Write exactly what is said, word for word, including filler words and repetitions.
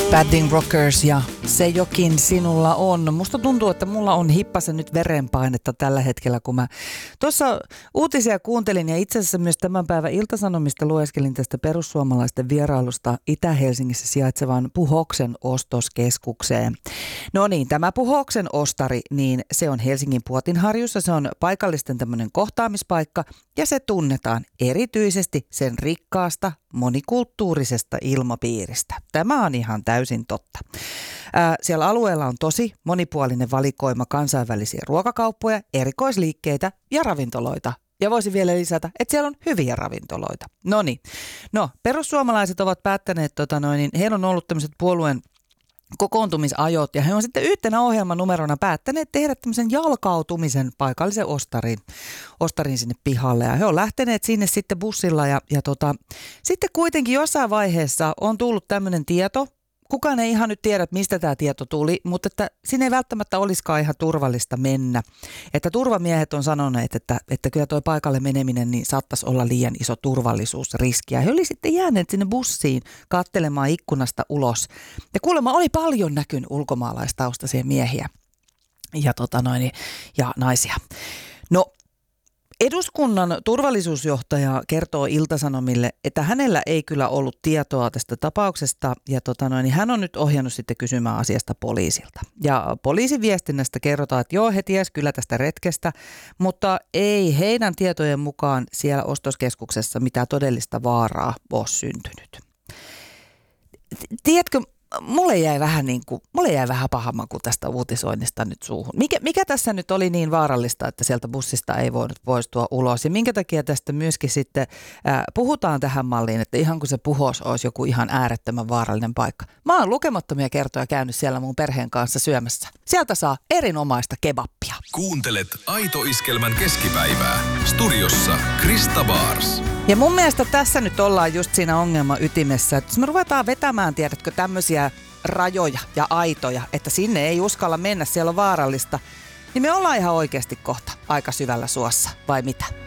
Padding Rockers ja Se jokin sinulla on. Musta tuntuu, että mulla on hippasen nyt verenpainetta tällä hetkellä, kun mä tuossa uutisia kuuntelin ja itse asiassa myös tämän päivän Ilta-Sanomista lueskelin tästä perussuomalaisten vierailusta Itä-Helsingissä sijaitsevan Puhoksen ostoskeskukseen. No niin, tämä Puhoksen ostari, niin se on Helsingin Puotinharjussa, se on paikallisten tämmöinen kohtaamispaikka ja se tunnetaan erityisesti sen rikkaasta monikulttuurisesta ilmapiiristä. Tämä on ihan täysin totta. Ää, siellä alueella on tosi monipuolinen valikoima kansainvälisiä ruokakauppoja, erikoisliikkeitä ja ravintoloita. Ja voisin vielä lisätä, että siellä on hyviä ravintoloita. No niin. No, perussuomalaiset ovat päättäneet, tota noin, niin heillä on ollut tämmöiset puolueen kokoontumisajot ja he on sitten yhtenä ohjelmanumerona päättäneet tehdä tämmöisen jalkautumisen paikallisen ostarin, ostarin sinne pihalle ja he on lähteneet sinne sitten bussilla ja, ja tota, sitten kuitenkin jossain vaiheessa on tullut tämmöinen tieto, kukaan ei ihan nyt tiedä, että mistä tämä tieto tuli, mutta että sinne ei välttämättä olisikaan ihan turvallista mennä. Että turvamiehet on sanoneet, että, että kyllä tuo paikalle meneminen niin saattaisi olla liian iso turvallisuusriski. Ja he oli sitten jääneet sinne bussiin katselemaan ikkunasta ulos. Ja kuulemma oli paljon näkynyt ulkomaalaistaustaisia miehiä ja, tota noin, ja naisia. No, eduskunnan turvallisuusjohtaja kertoo Ilta-Sanomille, että hänellä ei kyllä ollut tietoa tästä tapauksesta ja tota noin, niin hän on nyt ohjannut sitten kysymään asiasta poliisilta. Ja poliisin viestinnästä kerrotaan, että joo, he tiesivät kyllä tästä retkestä, mutta ei heidän tietojen mukaan siellä ostoskeskuksessa mitään todellista vaaraa ole syntynyt. Tiedätkö, mulle jäi vähän niin kuin, mulle jäi vähän paha maku tästä uutisoinnista nyt suuhun. Mikä, mikä tässä nyt oli niin vaarallista, että sieltä bussista ei voinut poistua ulos? Ja minkä takia tästä myöskin sitten äh, puhutaan tähän malliin, että ihan kuin se Puhos olisi joku ihan äärettömän vaarallinen paikka. Mä oon lukemattomia kertoja käynyt siellä mun perheen kanssa syömässä. Sieltä saa erinomaista kebappia. Kuuntelet Aito Iskelmän keskipäivää. Studiossa Krista Baars. Ja mun mielestä tässä nyt ollaan just siinä ongelman ytimessä, että jos me ruvetaan vetämään, tiedätkö, tämmöisiä rajoja ja aitoja, että sinne ei uskalla mennä, siellä on vaarallista, niin me ollaan ihan oikeasti kohta aika syvällä suossa, vai mitä?